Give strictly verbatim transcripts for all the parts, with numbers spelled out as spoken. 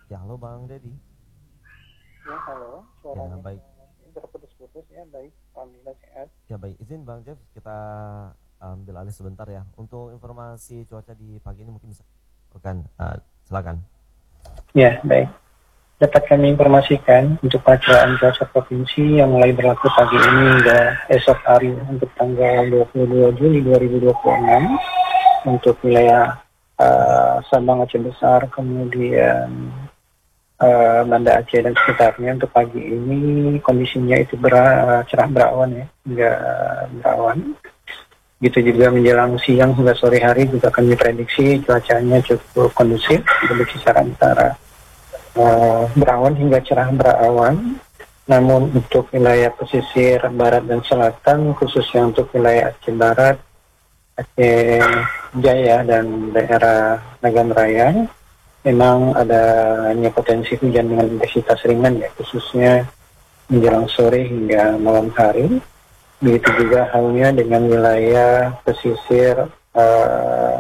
Ya, halo Bang Dedi. Ya, halo. Ya, Suaranya baik. terputus-putus ya. Baik, alhamdulillah sehat. Ya, baik. Izin Bang Jeff, kita ambil alih sebentar ya. Untuk informasi cuaca di pagi ini mungkin bisa. Bukan, uh, silakan. Ya, baik. Dapat kami informasikan untuk perkiraan cuaca provinsi yang mulai berlaku pagi ini hingga esok hari untuk tanggal dua puluh dua Juli dua ribu dua puluh enam untuk wilayah uh, Sabang Aceh Besar, kemudian uh, Banda Aceh dan sekitarnya untuk pagi ini kondisinya itu ber, cerah berawan ya, hingga berawan. Gitu juga menjelang siang hingga sore hari juga kami prediksi cuacanya cukup kondusif, berkisar antara uh, berawan hingga cerah berawan. Namun untuk wilayah pesisir barat dan selatan, khususnya untuk wilayah Aceh Barat, Aceh Jaya dan daerah Nagan Raya, memang adanya potensi hujan dengan intensitas ringan ya, khususnya menjelang sore hingga malam hari. Begitu juga halnya dengan wilayah pesisir uh,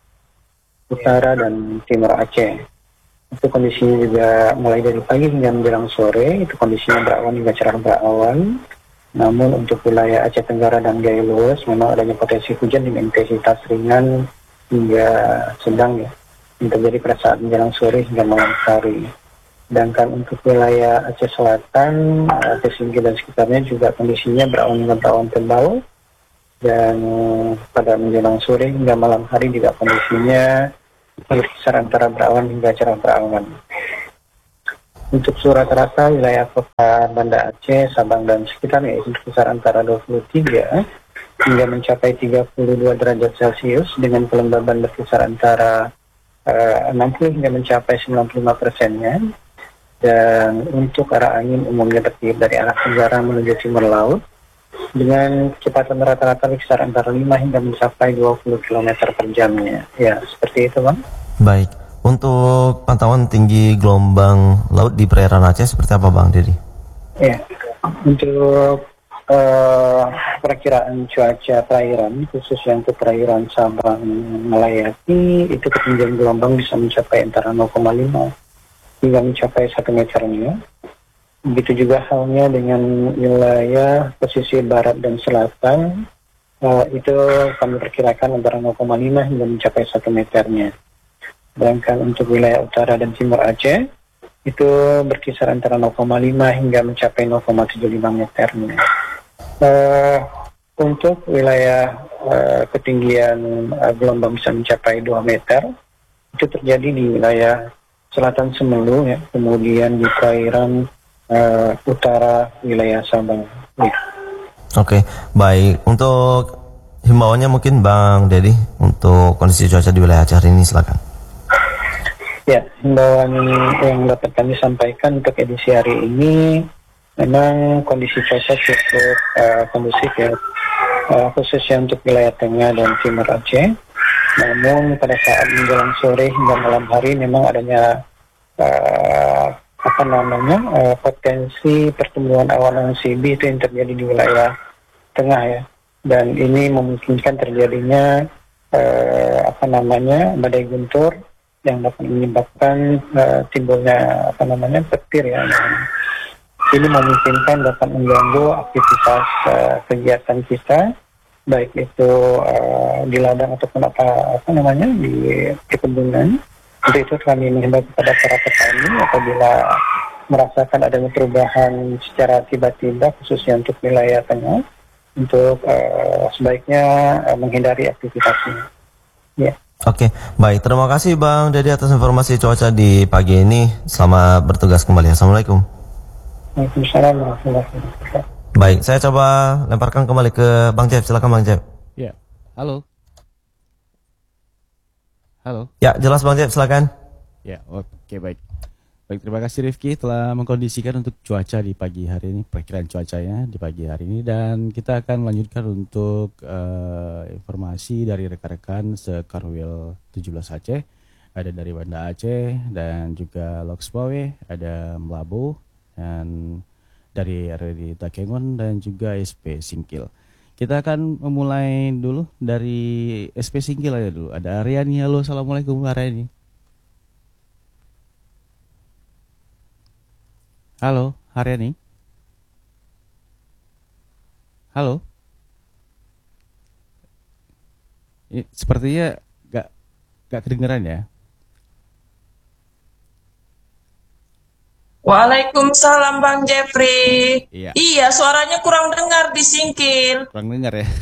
utara dan timur Aceh. Itu kondisinya juga mulai dari pagi hingga menjelang sore, itu kondisinya berawan hingga cerah berawan. Namun untuk wilayah Aceh Tenggara dan Jaya Lues memang adanya potensi hujan dengan intensitas ringan hingga sedang ya, yang terjadi pada saat menjelang sore hingga malam hari. Sedangkan untuk wilayah Aceh Selatan, Aceh Singkil dan sekitarnya juga kondisinya berawan hingga berawan tebal, dan pada menjelang sore hingga malam hari juga kondisinya berkisar antara berawan hingga cerah berawan. Untuk surat rata wilayah kota Banda Aceh, Sabang dan sekitarnya itu berkisar antara dua puluh tiga hingga mencapai tiga puluh dua derajat Celcius dengan kelembaban berkisar antara uh, enam puluh hingga mencapai sembilan puluh lima persennya. Dan untuk arah angin umumnya bertiup dari arah tenggara menuju timur laut dengan kecepatan rata-rata berkisar antara lima hingga mencapai dua puluh kilometer per jamnya. Ya, seperti itu, Bang. Baik. Untuk pantauan tinggi gelombang laut di perairan Aceh seperti apa Bang Dedi? Ya, untuk uh, perakiraan cuaca perairan, khususnya untuk perairan Sabang Melayaki, itu ketinggian gelombang bisa mencapai antara nol koma lima hingga mencapai satu meternya. Begitu juga halnya dengan wilayah pesisir barat dan selatan, uh, itu kami perkirakan antara nol koma lima hingga mencapai satu meternya. Sedangkan untuk wilayah utara dan timur Aceh, itu berkisar antara nol koma lima hingga mencapai nol koma tujuh lima meternya. Uh, untuk wilayah uh, ketinggian uh, gelombang bisa mencapai dua meter, itu terjadi di wilayah selatan Semelu ya, kemudian di perairan uh, utara wilayah Sabang. Ya. Oke, baik. Untuk himbauannya mungkin Bang Dedi untuk kondisi cuaca di wilayah Aceh hari ini silakan. Ya, himbauan yang dapat kami sampaikan untuk edisi hari ini, memang kondisi cuaca cukup uh, kondusif ya, uh, khususnya untuk wilayah tengah dan timur Aceh. Namun pada saat menjelang sore hingga malam hari memang adanya uh, apa namanya uh, potensi pertumbuhan awan amfibi itu yang terjadi di wilayah tengah ya, dan ini memungkinkan terjadinya uh, apa namanya badai guntur yang dapat menyebabkan uh, timbulnya apa namanya petir ya. Ini memungkinkan dapat mengganggu aktivitas uh, kegiatan kita, baik itu uh, di ladang ataupun apa apa namanya di perkebunan. Untuk itu kami menghimbau kepada para petani apabila merasakan adanya perubahan secara tiba-tiba khususnya untuk wilayah tengah, untuk uh, sebaiknya uh, menghindari aktivitasnya. Ya. Oke, baik. Terima kasih Bang Dedi atas informasi cuaca di pagi ini. Selamat bertugas kembali. Assalamualaikum. Waalaikumsalam warahmatullahi wabarakatuh. Baik, saya coba lemparkan kembali ke Bang Jeff. Silakan Bang Jeff. Ya, halo. Halo. Ya, jelas Bang Jeff, silakan. Ya, oke baik. Baik, terima kasih Rifki telah mengkondisikan untuk cuaca di pagi hari ini, perkiraan cuacanya di pagi hari ini, dan kita akan melanjutkan untuk uh, informasi dari rekan-rekan Sekarwil tujuh belas Aceh. Ada dari Banda Aceh dan juga Lokspawe, ada Melabu, dan dari R W D Takengon dan juga S P Singkil. Kita akan memulai dulu dari S P Singkil aja dulu. Ada Aryani. Halo, assalamualaikum Aryani. Halo, Haryani. Halo. Ini sepertinya gak, gak kedengeran ya. Waalaikumsalam Bang Jeffrey. Iya. Iya, suaranya kurang dengar di Singkil. Kurang dengar ya.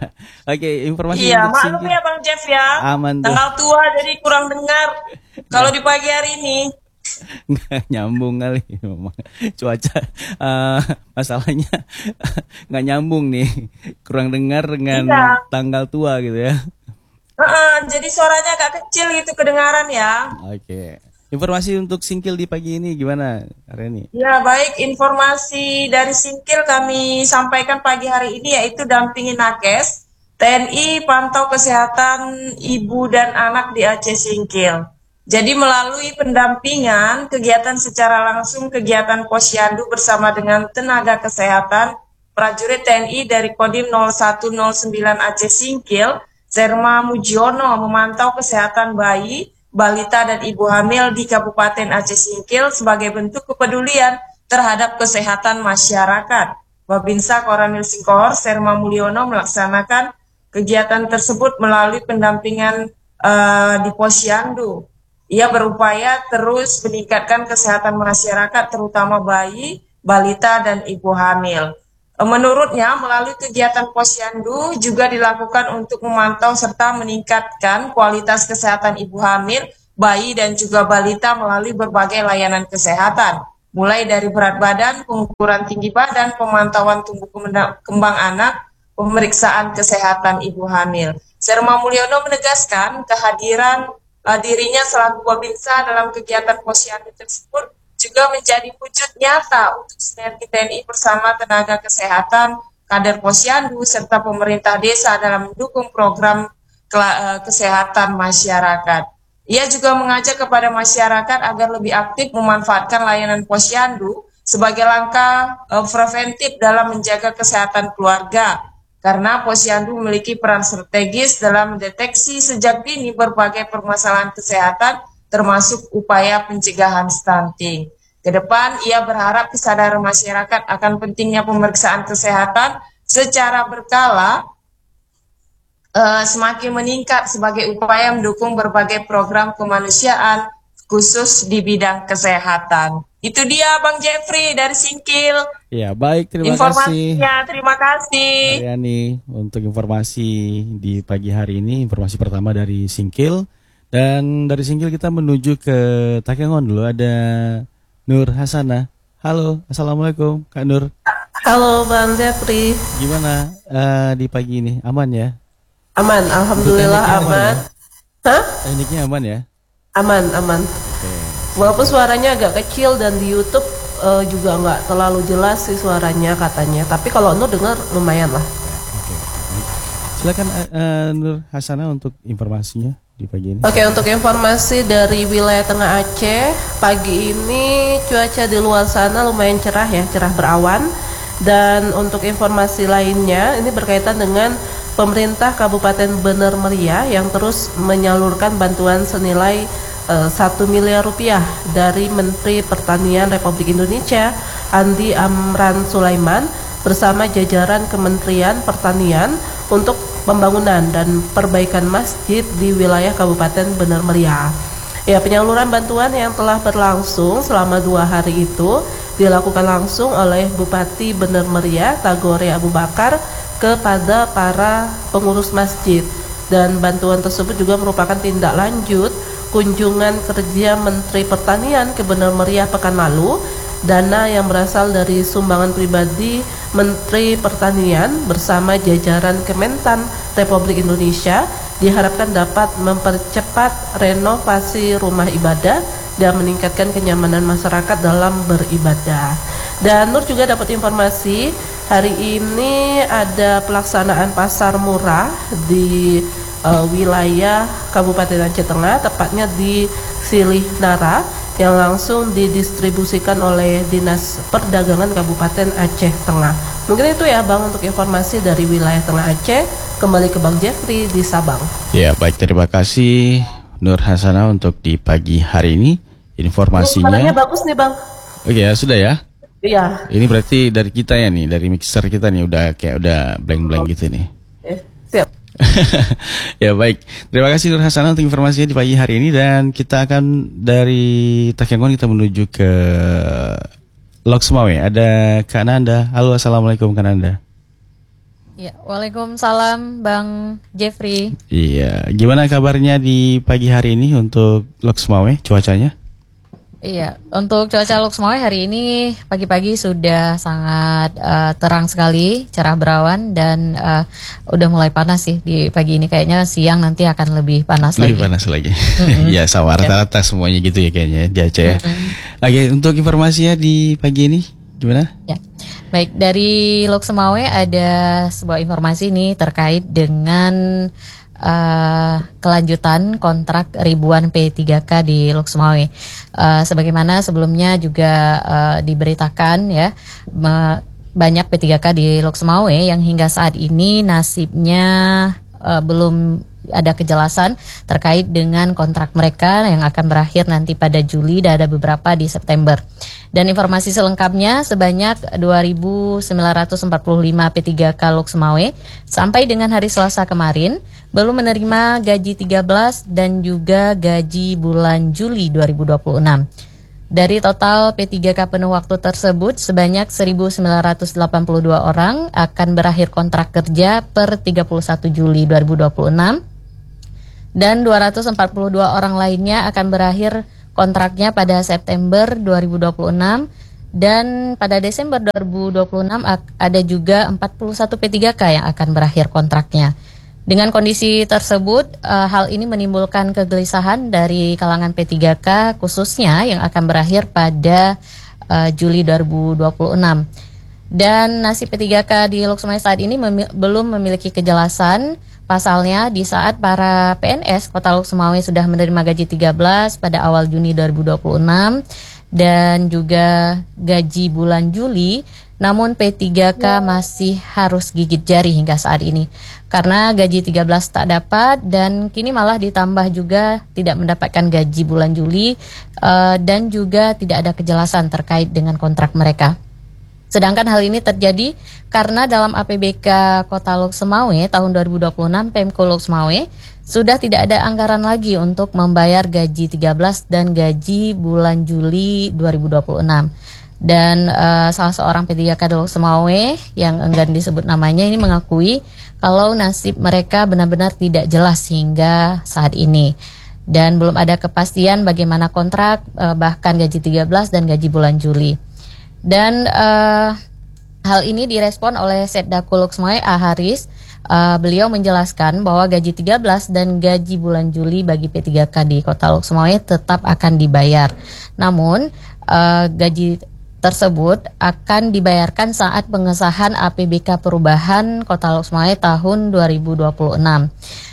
Oke, informasi Iya, untuk maklum Singkil. ya Bang Jeff ya. Aman tuh. Tanggal tua jadi kurang dengar. Kalau di pagi hari ini. Nggak nyambung kali memang cuaca, uh, masalahnya nggak nyambung nih, kurang dengar dengan Iya. tanggal tua gitu ya. Uh-uh, jadi suaranya agak kecil gitu kedengaran ya. Oke, informasi untuk Singkil di pagi ini gimana, Reni? Ya baik, informasi dari Singkil kami sampaikan pagi hari ini yaitu dampingi Nakes, T N I pantau kesehatan ibu dan anak di Aceh Singkil. Jadi melalui pendampingan kegiatan secara langsung kegiatan Posyandu bersama dengan tenaga kesehatan prajurit T N I dari Kodim nol satu nol sembilan Aceh Singkil, Serma Mujiono memantau kesehatan bayi, balita dan ibu hamil di Kabupaten Aceh Singkil sebagai bentuk kepedulian terhadap kesehatan masyarakat. Babinsa Koramil Singkohor Serma Mulyono melaksanakan kegiatan tersebut melalui pendampingan uh, di Posyandu. Ia berupaya terus meningkatkan kesehatan masyarakat terutama bayi, balita, dan ibu hamil. Menurutnya, melalui kegiatan Posyandu juga dilakukan untuk memantau serta meningkatkan kualitas kesehatan ibu hamil, bayi, dan juga balita melalui berbagai layanan kesehatan. Mulai dari berat badan, pengukuran tinggi badan, pemantauan tumbuh kembang anak, pemeriksaan kesehatan ibu hamil. Serma Mulyono menegaskan kehadiran Uh, dirinya selaku Babinsa dalam kegiatan Posyandu tersebut juga menjadi wujud nyata untuk sinergi T N I bersama tenaga kesehatan, kader Posyandu, serta pemerintah desa dalam mendukung program uh, kesehatan masyarakat. Ia juga mengajak kepada masyarakat agar lebih aktif memanfaatkan layanan Posyandu sebagai langkah uh, preventif dalam menjaga kesehatan keluarga. Karena Posyandu memiliki peran strategis dalam mendeteksi sejak dini berbagai permasalahan kesehatan, termasuk upaya pencegahan stunting. Kedepan, ia berharap kesadaran masyarakat akan pentingnya pemeriksaan kesehatan secara berkala uh, semakin meningkat sebagai upaya mendukung berbagai program kemanusiaan, khusus di bidang kesehatan. Itu dia Bang Jeffrey dari Singkil. Ya, baik, terima kasih. Informasinya, terima kasih. Haryani untuk informasi di pagi hari ini, informasi pertama dari Singkil. Dan dari Singkil kita menuju ke Takengon dulu, ada Nur Hasanah. Halo, Assalamualaikum Kak Nur. Halo Bang Jeffrey. Gimana uh, di pagi ini, aman ya? Aman, alhamdulillah aman. aman. Ya? Hah? Tekniknya aman ya? Aman, aman. Oke. Walaupun suaranya agak kecil dan di YouTube uh, juga nggak terlalu jelas sih suaranya katanya. Tapi kalau Nur dengar lumayan lah. Oke, oke. Silakan uh, Nur Hasanah untuk informasinya di pagi ini. Oke, untuk informasi dari wilayah Tengah Aceh, pagi ini cuaca di luar sana lumayan cerah ya, cerah berawan. Dan untuk informasi lainnya, ini berkaitan dengan pemerintah Kabupaten Bener Meriah yang terus menyalurkan bantuan senilai satu miliar rupiah dari Menteri Pertanian Republik Indonesia Andi Amran Sulaiman bersama jajaran Kementerian Pertanian untuk pembangunan dan perbaikan masjid di wilayah Kabupaten Bener Meriah. Ya, penyaluran bantuan yang telah berlangsung selama dua hari itu dilakukan langsung oleh Bupati Bener Meriah Tagore Abu Bakar kepada para pengurus masjid, dan bantuan tersebut juga merupakan tindak lanjut kunjungan kerja Menteri Pertanian ke Bener Meriah pekan lalu. Dana yang berasal dari sumbangan pribadi Menteri Pertanian bersama jajaran Kementan Republik Indonesia diharapkan dapat mempercepat renovasi rumah ibadah dan meningkatkan kenyamanan masyarakat dalam beribadah. Dan Nur juga dapat informasi hari ini ada pelaksanaan pasar murah di Uh, wilayah Kabupaten Aceh Tengah, tepatnya di Silih Nara, yang langsung didistribusikan oleh Dinas Perdagangan Kabupaten Aceh Tengah. Mungkin itu ya Bang untuk informasi dari wilayah Tengah Aceh. Kembali ke Bang Jeffrey di Sabang. Ya, baik, terima kasih Nur Hasanah untuk di pagi hari ini informasinya. Suaranya bagus nih Bang. Oke ya, sudah ya. Iya. Ini berarti dari kita ya nih, dari mixer kita nih udah kayak udah blank-blank gitu nih. Eh, siap. Ya baik, terima kasih Nur Hasanah untuk informasinya di pagi hari ini, dan kita akan dari Takengon kita menuju ke Lok Sumawe. Ada Kak Nanda. Halo, assalamualaikum Kak Nanda. Ya, waalaikumsalam Bang Jeffrey. Iya, gimana kabarnya di pagi hari ini untuk Lok Sumawe cuacanya? Iya, untuk cuaca Lok Sumawe hari ini pagi-pagi sudah sangat uh, terang sekali, cerah berawan, dan uh, udah mulai panas sih di pagi ini. Kayaknya siang nanti akan lebih panas lebih lagi. panas lagi. Ya sama rata-rata semuanya gitu ya kayaknya di Aceh ya. Oke, untuk informasinya di pagi ini gimana? Ya, baik, dari Lok Sumawe ada sebuah informasi nih terkait dengan Uh, kelanjutan kontrak ribuan P tiga K di Lok Sumawe. Uh, sebagaimana sebelumnya juga uh, diberitakan ya, me- banyak P tiga K di Lok Sumawe yang hingga saat ini nasibnya uh, belum ada kejelasan terkait dengan kontrak mereka yang akan berakhir nanti pada Juli, dan ada beberapa di September. Dan informasi selengkapnya, sebanyak dua ribu sembilan ratus empat puluh lima P tiga K Lok Sumawe sampai dengan hari Selasa kemarin belum menerima gaji tiga belas dan juga gaji bulan Juli dua ribu dua puluh enam. Dari total P tiga K penuh waktu tersebut, sebanyak seribu sembilan ratus delapan puluh dua orang akan berakhir kontrak kerja per tiga puluh satu Juli dua ribu dua puluh enam, dan dua ratus empat puluh dua orang lainnya akan berakhir kontraknya pada September dua ribu dua puluh enam, dan pada Desember dua ribu dua puluh enam ada juga empat puluh satu P tiga K yang akan berakhir kontraknya. Dengan kondisi tersebut, uh, hal ini menimbulkan kegelisahan dari kalangan P tiga K khususnya yang akan berakhir pada uh, Juli dua ribu dua puluh enam. Dan nasib P tiga K di Lok Sumawe saat ini memi- belum memiliki kejelasan. Pasalnya, di saat para P N S Kota Lok Sumawe sudah menerima gaji tiga belas pada awal Juni dua ribu dua puluh enam dan juga gaji bulan Juli, namun P tiga K masih harus gigit jari hingga saat ini karena gaji tiga belas tak dapat, dan kini malah ditambah juga tidak mendapatkan gaji bulan Juli, uh, dan juga tidak ada kejelasan terkait dengan kontrak mereka. Sedangkan hal ini terjadi karena dalam A P B K Kota Lok Sumawe tahun dua ribu dua puluh enam, Pemko Lok Sumawe sudah tidak ada anggaran lagi untuk membayar gaji tiga belas dan gaji bulan Juli dua ribu dua puluh enam. Dan uh, salah seorang P tiga K Lok Sumawe yang enggan disebut namanya ini mengakui kalau nasib mereka benar-benar tidak jelas hingga saat ini. Dan belum ada kepastian bagaimana kontrak, uh, bahkan gaji tiga belas dan gaji bulan Juli. Dan uh, hal ini direspon oleh Setdaku Lok Sumawe A. Haris. Uh, beliau menjelaskan bahwa gaji tiga belas dan gaji bulan Juli bagi P tiga K di Kota Lok Sumawe tetap akan dibayar. Namun uh, gaji tersebut akan dibayarkan saat pengesahan A P B K Perubahan Kota Lok Sumawe tahun dua ribu dua puluh enam.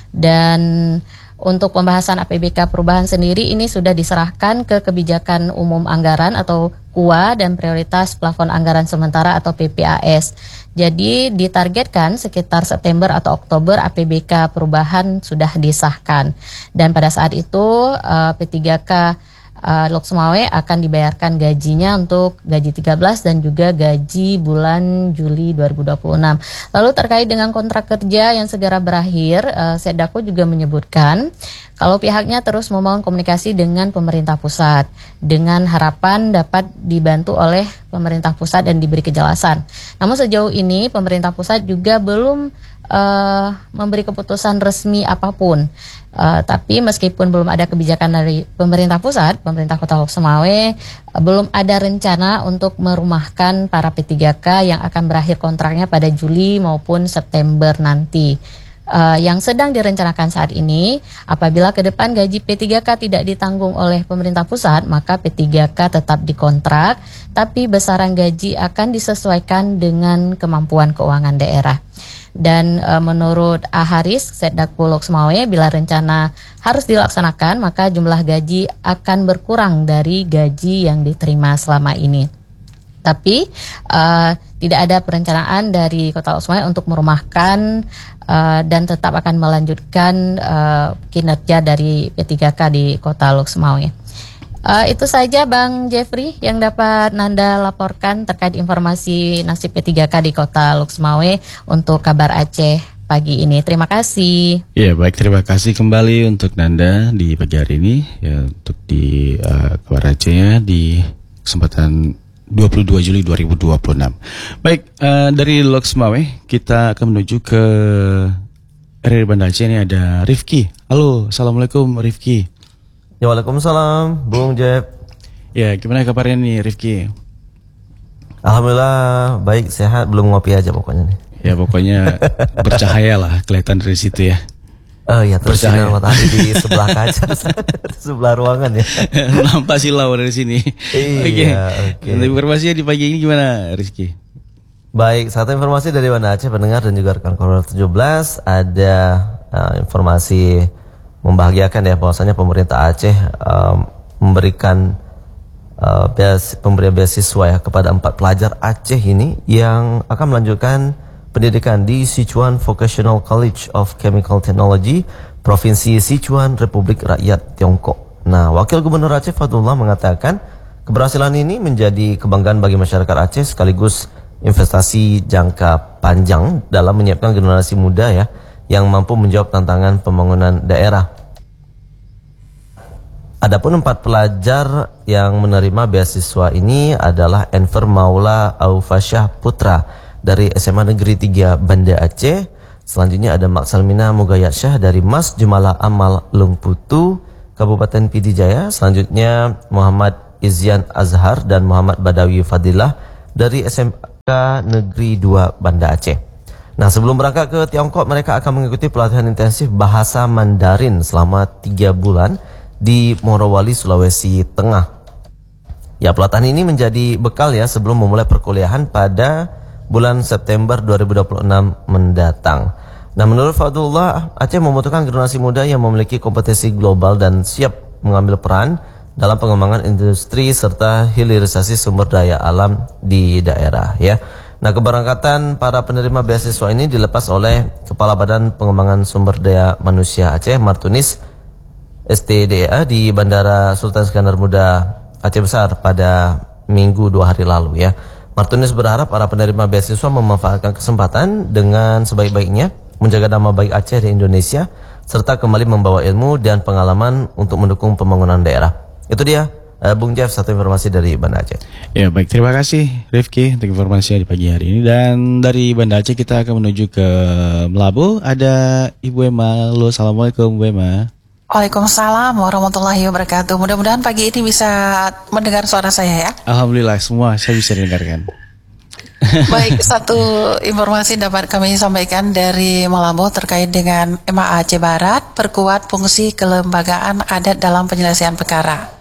Dan untuk pembahasan A P B K Perubahan sendiri ini sudah diserahkan ke Kebijakan Umum Anggaran atau K U A dan Prioritas Plafon Anggaran Sementara atau P P A S. Jadi ditargetkan sekitar September atau Oktober A P B K Perubahan sudah disahkan. Dan pada saat itu uh, P tiga K uh, Lok Sumawe akan dibayarkan gajinya untuk gaji tiga belas dan juga gaji bulan Juli dua ribu dua puluh enam. Lalu terkait dengan kontrak kerja yang segera berakhir, uh, Setdaku juga menyebutkan kalau pihaknya terus membangun komunikasi dengan pemerintah pusat dengan harapan dapat dibantu oleh pemerintah pusat dan diberi kejelasan. Namun sejauh ini pemerintah pusat juga belum uh, memberi keputusan resmi apapun. Uh, tapi meskipun belum ada kebijakan dari pemerintah pusat, pemerintah Kota Lok Sumawe uh, belum ada rencana untuk merumahkan para P tiga K yang akan berakhir kontraknya pada Juli maupun September nanti. Uh, yang sedang direncanakan saat ini, apabila ke depan gaji P tiga K tidak ditanggung oleh pemerintah pusat, maka P tiga K tetap dikontrak, tapi besaran gaji akan disesuaikan dengan kemampuan keuangan daerah. Dan uh, menurut A. Haris, Setdaku Lok Sumawe, bila rencana harus dilaksanakan, maka jumlah gaji akan berkurang dari gaji yang diterima selama ini. Tapi uh, tidak ada perencanaan dari Kota Lok Sumawe untuk merumahkan uh, dan tetap akan melanjutkan uh, kinerja dari P tiga K di Kota Lok Sumawe. Uh, itu saja Bang Jeffrey yang dapat Nanda laporkan terkait informasi nasib P tiga K di kota Loksmawe untuk kabar Aceh pagi ini. Terima kasih. Ya baik, terima kasih kembali untuk Nanda di pagi hari ini ya, untuk di uh, kabar Aceh di kesempatan dua puluh dua Juli dua ribu dua puluh enam. Baik, uh, dari Loksmawe kita akan menuju ke R R I Banda Aceh. Ini ada Rifki. Halo, assalamualaikum Rifki. Ya, waalaikumsalam, Bung Jeb. Ya, gimana kabarnya nih Rifki? Alhamdulillah baik, sehat, belum ngopi aja pokoknya nih. Ya pokoknya bercahaya lah kelihatan dari situ ya. Oh iya, terus sinar matahari di sebelah kaca, sebelah ruangan ya. Nampak silau dari sini. Iya, oke. Okay. Okay. Informasinya di pagi ini gimana Rizky? Baik, satu informasi dari Banda Aceh pendengar dan juga rekan Korwil tujuh belas. Ada uh, informasi membahagiakan ya, bahwasanya pemerintah Aceh um, memberikan uh, beas, pemberian beasiswa ya kepada empat pelajar Aceh ini yang akan melanjutkan pendidikan di Sichuan Vocational College of Chemical Technology, Provinsi Sichuan, Republik Rakyat Tiongkok. Nah, Wakil Gubernur Aceh Fadlullah mengatakan keberhasilan ini menjadi kebanggaan bagi masyarakat Aceh sekaligus investasi jangka panjang dalam menyiapkan generasi muda ya yang mampu menjawab tantangan pembangunan daerah. Adapun empat pelajar yang menerima beasiswa ini adalah Enver Maula Aufasyah Putra dari S M A Negeri tiga Banda Aceh. Selanjutnya ada Maksalmina Mugayatsyah dari Mas Jumala Amal Lungputu, Kabupaten Pidijaya. Selanjutnya Muhammad Izyan Azhar dan Muhammad Badawi Fadilah dari S M K Negeri dua Banda Aceh. Nah, sebelum berangkat ke Tiongkok, mereka akan mengikuti pelatihan intensif bahasa Mandarin selama tiga bulan di Morowali, Sulawesi Tengah. Ya, pelatihan ini menjadi bekal ya sebelum memulai perkuliahan pada bulan September dua ribu dua puluh enam mendatang. Nah, menurut Fadlullah, Aceh membutuhkan generasi muda yang memiliki kompetensi global dan siap mengambil peran dalam pengembangan industri serta hilirisasi sumber daya alam di daerah ya. Nah, keberangkatan para penerima beasiswa ini dilepas oleh Kepala Badan Pengembangan Sumber Daya Manusia Aceh, Martunis S T D A di Bandara Sultan Iskandar Muda Aceh Besar pada Minggu dua hari lalu ya. Martunis berharap para penerima beasiswa memanfaatkan kesempatan dengan sebaik-baiknya, menjaga nama baik Aceh di Indonesia, serta kembali membawa ilmu dan pengalaman untuk mendukung pembangunan daerah. Itu dia Uh, Bung Jeff, satu informasi dari Banda Aceh. Ya baik, terima kasih Rifki untuk informasinya di pagi hari ini. Dan dari Banda Aceh kita akan menuju ke Melabu. Ada Ibu Emma. Halo, assalamualaikum Bu Emma. Waalaikumsalam warahmatullahi wabarakatuh. Mudah-mudahan pagi ini bisa mendengar suara saya ya. Alhamdulillah, semua saya bisa dengarkan. Baik, satu informasi dapat kami sampaikan dari Melabu terkait dengan M A Aceh Barat, perkuat fungsi kelembagaan adat dalam penyelesaian perkara.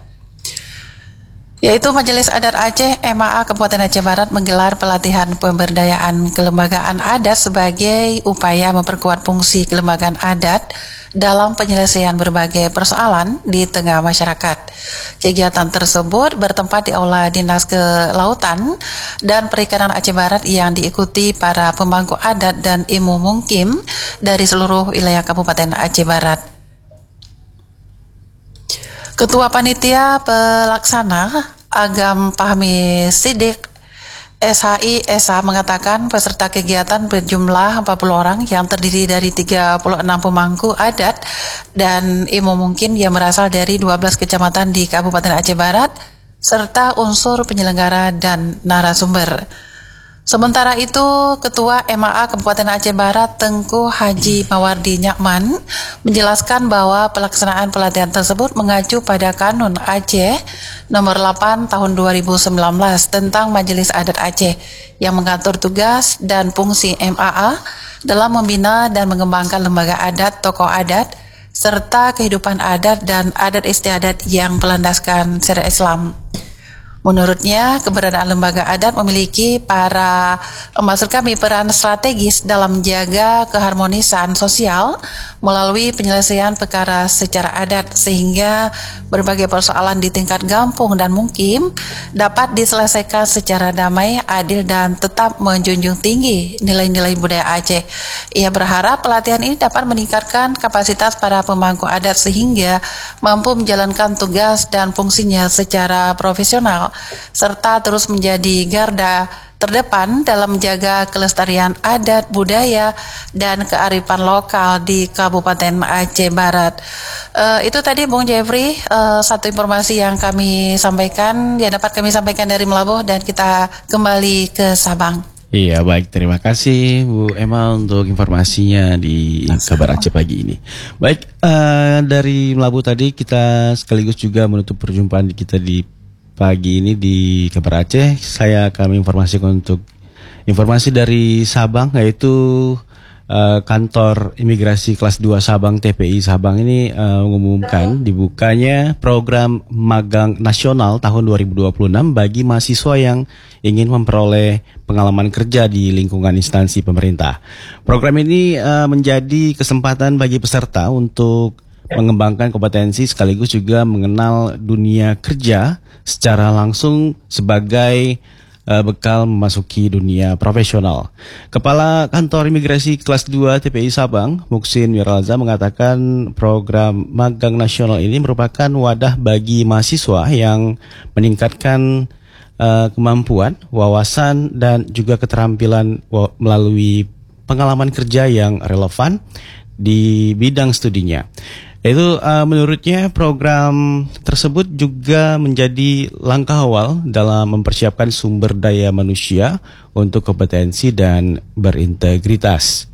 Yaitu Majelis Adat Aceh M A A Kabupaten Aceh Barat menggelar pelatihan pemberdayaan kelembagaan adat sebagai upaya memperkuat fungsi kelembagaan adat dalam penyelesaian berbagai persoalan di tengah masyarakat. Kegiatan tersebut bertempat di Aula Dinas Kelautan dan Perikanan Aceh Barat yang diikuti para pemangku adat dan ilmu mungkim dari seluruh wilayah Kabupaten Aceh Barat. Ketua Panitia Pelaksana Agam Fahmi Sidik S H I S H mengatakan peserta kegiatan berjumlah empat puluh orang yang terdiri dari tiga puluh enam pemangku adat dan ilmu mungkin yang berasal dari dua belas kecamatan di Kabupaten Aceh Barat serta unsur penyelenggara dan narasumber. Sementara itu, Ketua M A A Kabupaten Aceh Barat Tengku Haji Mawardi Nyakman menjelaskan bahwa pelaksanaan pelatihan tersebut mengacu pada Kanun Aceh nomor delapan tahun dua ribu sembilan belas tentang Majelis Adat Aceh yang mengatur tugas dan fungsi M A A dalam membina dan mengembangkan lembaga adat, tokoh adat, serta kehidupan adat dan adat istiadat yang berlandaskan syariat Islam. Menurutnya, keberadaan lembaga adat memiliki para maksud kami peran strategis dalam menjaga keharmonisan sosial melalui penyelesaian perkara secara adat, sehingga berbagai persoalan di tingkat kampung dan mukim dapat diselesaikan secara damai, adil, dan tetap menjunjung tinggi nilai-nilai budaya Aceh. Ia berharap pelatihan ini dapat meningkatkan kapasitas para pemangku adat sehingga mampu menjalankan tugas dan fungsinya secara profesional, serta terus menjadi garda terdepan dalam menjaga kelestarian adat, budaya, dan kearifan lokal di Kabupaten Aceh Barat. Uh, itu tadi Bung Jeffrey, uh, satu informasi yang kami sampaikan, yang dapat kami sampaikan dari Melabuh, dan kita kembali ke Sabang. Iya, baik, terima kasih Bu Emma untuk informasinya di Kabar Aceh pagi ini. Baik, uh, dari Melabuh tadi kita sekaligus juga menutup perjumpaan kita di pagi ini di Kabar Aceh. Saya akan informasikan untuk informasi dari Sabang, yaitu uh, kantor imigrasi kelas dua Sabang T P I Sabang ini uh, mengumumkan dibukanya program magang nasional tahun dua ribu dua puluh enam bagi mahasiswa yang ingin memperoleh pengalaman kerja di lingkungan instansi pemerintah. Program ini uh, menjadi kesempatan bagi peserta untuk mengembangkan kompetensi sekaligus juga mengenal dunia kerja secara langsung sebagai uh, bekal memasuki dunia profesional. Kepala Kantor Imigrasi Kelas dua T P I Sabang, Muksin Wiralza, mengatakan program magang nasional ini merupakan wadah bagi mahasiswa yang meningkatkan uh, kemampuan, wawasan, dan juga keterampilan melalui pengalaman kerja yang relevan di bidang studinya. Itu uh, menurutnya program tersebut juga menjadi langkah awal dalam mempersiapkan sumber daya manusia untuk kompetensi dan berintegritas.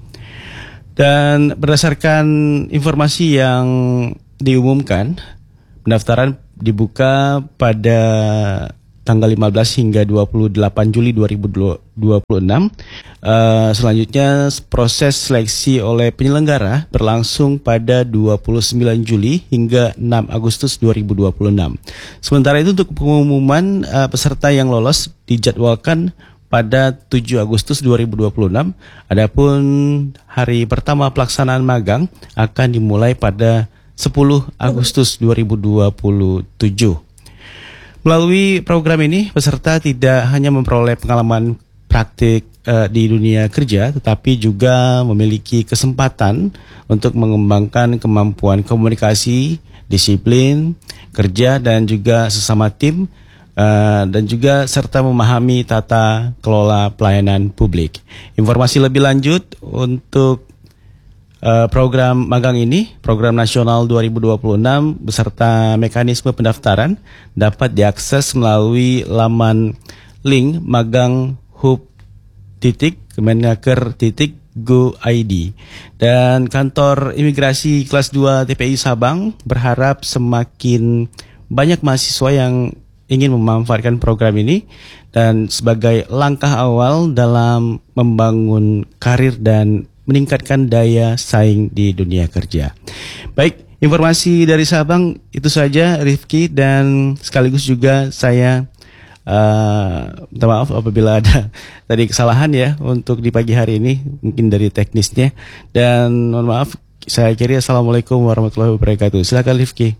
Dan berdasarkan informasi yang diumumkan, pendaftaran dibuka pada tanggal lima belas hingga dua puluh delapan Juli dua ribu dua puluh enam. Uh, selanjutnya proses seleksi oleh penyelenggara berlangsung pada dua puluh sembilan Juli hingga enam Agustus dua ribu dua puluh enam. Sementara itu untuk pengumuman uh, peserta yang lolos dijadwalkan pada tujuh Agustus dua ribu dua puluh enam. Adapun hari pertama pelaksanaan magang akan dimulai pada sepuluh Agustus dua ribu dua puluh tujuh. Melalui program ini, peserta tidak hanya memperoleh pengalaman praktik uh, di dunia kerja, tetapi juga memiliki kesempatan untuk mengembangkan kemampuan komunikasi, disiplin, kerja, dan juga sesama tim, uh, dan juga serta memahami tata kelola pelayanan publik. Informasi lebih lanjut untuk Uh, program magang ini, program nasional dua ribu dua puluh enam beserta mekanisme pendaftaran dapat diakses melalui laman link magang hub titik kemenaker titik go titik i d. Dan kantor imigrasi kelas dua T P I Sabang berharap semakin banyak mahasiswa yang ingin memanfaatkan program ini dan sebagai langkah awal dalam membangun karir dan meningkatkan daya saing di dunia kerja. Baik, informasi dari Sabang itu saja, Rifki, dan sekaligus juga saya uh, minta maaf apabila ada tadi kesalahan ya untuk di pagi hari ini, mungkin dari teknisnya, dan mohon maaf, saya akhiri. Assalamualaikum warahmatullahi wabarakatuh. Silakan Rifki.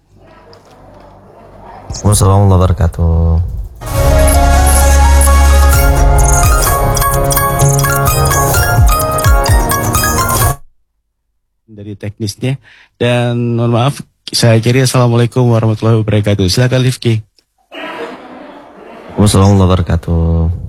Wassalamualaikum warahmatullahi wabarakatuh. Dari teknisnya, dan mohon maaf saya akhiri. Assalamualaikum warahmatullahi wabarakatuh. Silakan Rifki. Wassalamualaikum warahmatullahi wabarakatuh.